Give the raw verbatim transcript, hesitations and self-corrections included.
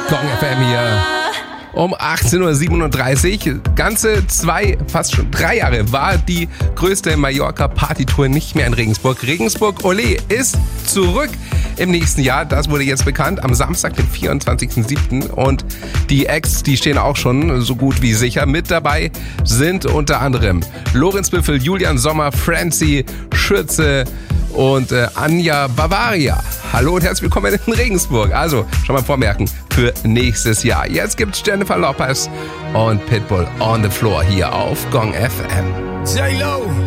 Gong F M hier. Um achtzehn Uhr siebenunddreißig, ganze zwei, fast schon drei Jahre war die größte Mallorca-Partytour nicht mehr in Regensburg. Regensburg Olé ist zurück im nächsten Jahr. Das wurde jetzt bekannt am Samstag, den vierundzwanzigsten siebten Und die Acts, die stehen auch schon so gut wie sicher. Mit dabei sind unter anderem Lorenz Büffel, Julian Sommer, Francie Schürze und äh, Anja Bavaria. Hallo und herzlich willkommen in Regensburg. Also, schon mal vormerken für nächstes Jahr. Jetzt gibt's Jennifer Lopez und Pitbull on the Floor hier auf Gong F M. J-Lo.